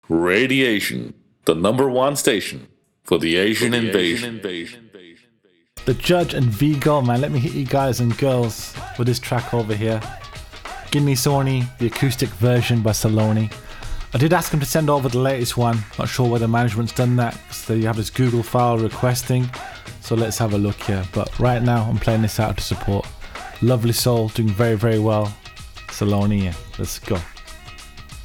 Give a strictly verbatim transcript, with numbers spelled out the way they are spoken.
Radiation, the number one station for the Asian, for the invasion. Asian invasion. The Judge and Vigo, man, let me hit you guys and girls with this track over here. Gimme Sony, the acoustic version by Saloni. I did ask him to send over the latest one. Not sure whether management's done that, because they have this Google file requesting. So let's have a look here. But right now, I'm playing this out to support Lovely Soul, doing very, very well. Saloni, yeah. Let's go.